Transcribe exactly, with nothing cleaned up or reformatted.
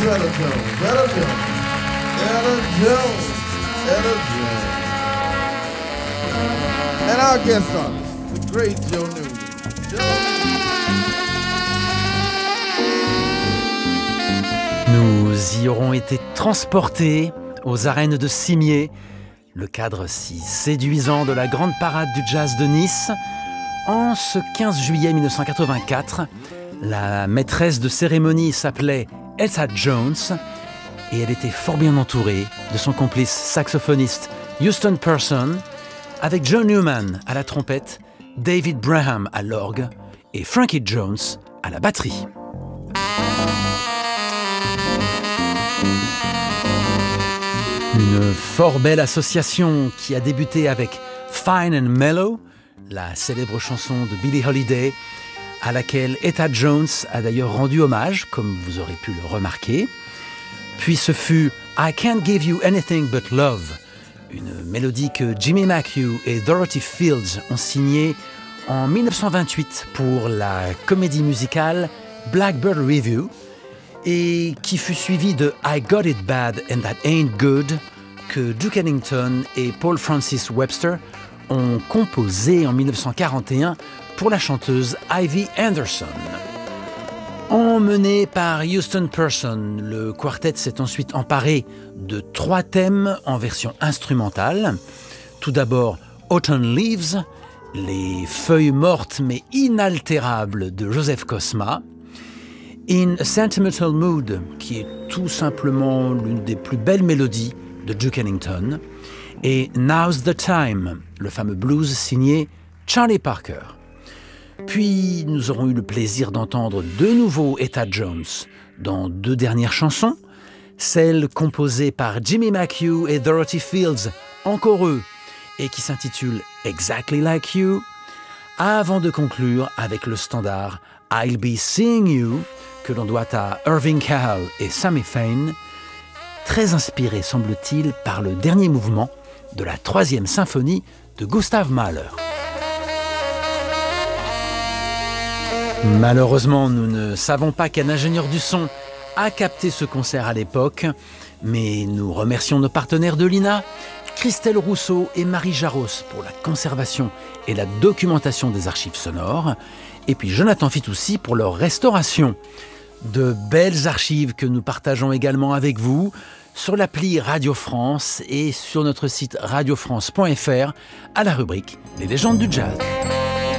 Ella Jones, Ella Jones, Ella Jones, Ella Jones. And our guest artist, the great Joe Newman. Joe Newman. Nous y aurons été transportés aux arènes de Cimiez, le cadre si séduisant de la grande parade du jazz de Nice. En ce quinze juillet mille neuf cent quatre-vingt-quatre, la maîtresse de cérémonie s'appelait Etta Jones et elle était fort bien entourée de son complice saxophoniste Houston Person, avec Joe Newman à la trompette, David Braham à l'orgue et Frankie Jones à la batterie. Une fort belle association qui a débuté avec Fine and Mellow, la célèbre chanson de Billie Holiday, à laquelle Etta Jones a d'ailleurs rendu hommage, comme vous aurez pu le remarquer. Puis ce fut I Can't Give You Anything But Love, une mélodie que Jimmy McHugh et Dorothy Fields ont signée en mille neuf cent vingt-huit pour la comédie musicale Blackbird Review, et qui fut suivie de I Got It Bad and That Ain't Good, que Duke Ellington et Paul Francis Webster ont composé en mille neuf cent quarante et un pour la chanteuse Ivy Anderson. Emmené par Houston Person, le quartet s'est ensuite emparé de trois thèmes en version instrumentale. Tout d'abord, Autumn Leaves, les feuilles mortes mais inaltérables de Joseph Cosma. In a Sentimental Mood, qui est tout simplement l'une des plus belles mélodies de Duke Ellington. Et Now's the Time, le fameux blues signé Charlie Parker. Puis nous aurons eu le plaisir d'entendre de nouveau Etta Jones dans deux dernières chansons, celle composée par Jimmy McHugh et Dorothy Fields, encore eux, et qui s'intitule Exactly Like You, avant de conclure avec le standard I'll Be Seeing You, que l'on doit à Irving Kahal et Sammy Fain, très inspiré, semble-t-il, par le dernier mouvement de la troisième symphonie de Gustav Mahler. Malheureusement, nous ne savons pas qu'un ingénieur du son a capté ce concert à l'époque, mais nous remercions nos partenaires de l'I N A, Christelle Rousseau et Marie Jaros pour la conservation et la documentation des archives sonores, et puis Jonathan Fitoussi pour leur restauration. De belles archives que nous partageons également avec vous sur l'appli Radio France et sur notre site radio france point f r à la rubrique Les légendes du jazz.